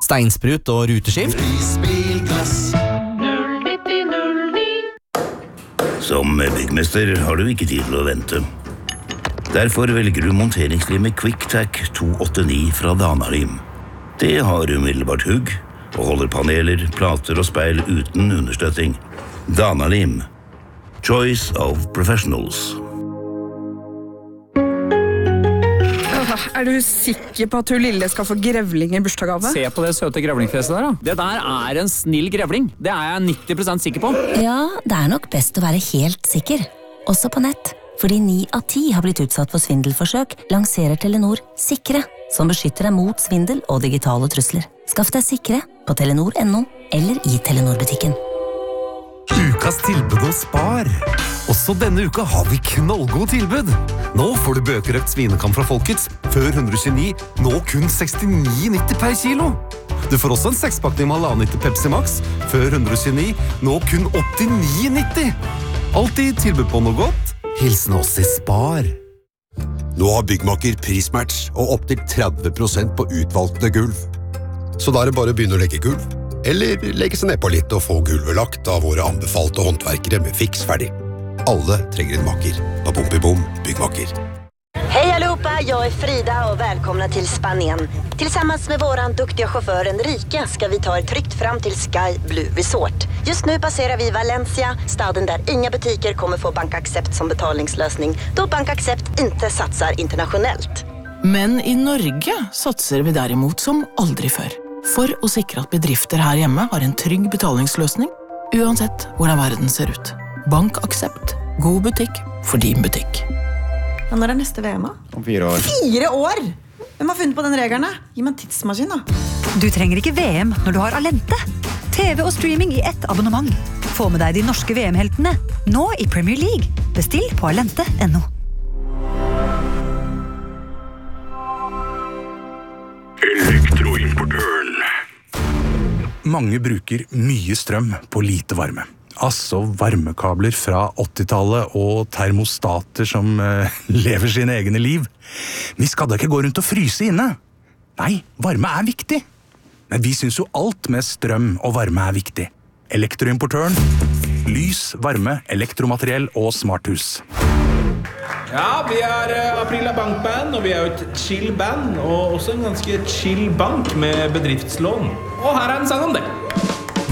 steinsprut og ruteskift. Som byggmester har du ikke tid til å vente. Derfor velger du monteringslimet QuickTac 289 fra Dana-Lim. Det har umiddelbart hugg og holder paneler, plater og speil uten understøtting. Dana-Lim. Choice of professionals. Er du sikker på at hun lille skal få grevling i bursdagsgave? Se på det søte grevlingfjeset der da. Det der en snill grevling. Det jeg 90% sikker på. Ja, det nok best å være helt sikker. Også på nett. Fordi 9 av 10 har blitt utsatt for svindelforsøk, lanserer Telenor Sikre, som beskytter deg mot svindel og digitale trusler. Skaff deg Sikre på telenor.no eller i Telenor-butikken. Ukas tilbud hos Spar. Også denne uka har vi knallgod tilbud. Nå får du bøkerøkt svinekam fra Folkets, før 129, nå kun 69,90 per kilo. Du får også en 6-pakning med 1,5 Pepsi Max, før 129, nå kun 89,90. Alltid tilbud på noe godt. Hilsen oss i Spar. Nå har Byggmakker prismatch og opp til 30% på utvalgte gulv. Så da det bare å begynne å legge gulv, eller legge seg ned på litt og få gulvet lagt av våre anbefalte håndverkere med fiks ferdig. Alle trenger en makker på Bompibom Byggmakker. Hej allihopa, jag Frida och välkomna till Spanien. Tillsammans med våran duktiga chaufför Enrique ska vi ta er tryggt fram till Sky Blue Resort. Just nu passerar vi Valencia, staden där inga butiker kommer få BankAccept som betalningslösning, då BankAccept inte satsar internationellt. Men i Norge satser vi derimot som aldri før. For å sikre at bedrifter her hjemme har en trygg betalingsløsning, uansett hvordan verden ser ut. BankAccept. God butikk for din butikk. Ja, når neste VM? Om 4 år. 4 år? Hvem har funnet på den regelen? Gi meg en tidsmaskin da. Du trenger ikke VM når du har Alente. TV og streaming i ett abonnement. Få med deg de norske VM-heltene, nå i Premier League. Bestill på alente.no. Elektroimportøren. Mange bruker mye strøm på lite varme. Altså varmekabler fra 80-tallet og termostater som lever sine egne liv. Vi skal da ikke gå rundt og fryse inne. Nei, varme viktig. Men vi synes jo alt med strøm og varme viktig. Elektroimportøren. Lys, varme, elektromateriell og smarthus. Ja, vi Aprila Bankband, og vi jo et chill band, og også en ganske chill bank med bedriftslån. Og her en sang om det.